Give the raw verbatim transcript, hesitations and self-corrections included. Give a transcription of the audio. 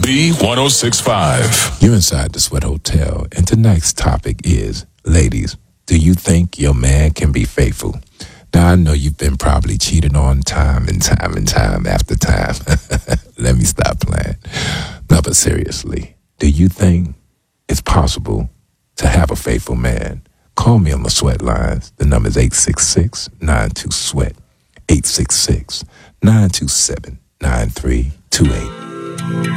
B one oh six point five. You're inside the Sweat Hotel, and tonight's topic is, ladies, do you think your man can be faithful? Now, I know you've been probably cheated on time and time and time after time. Let me stop playing. No, but seriously, do you think it's possible to have a faithful man? Call me on my sweat lines. The number is eight six six, nine two, sweat. eight six six, nine two seven, nine three two eight.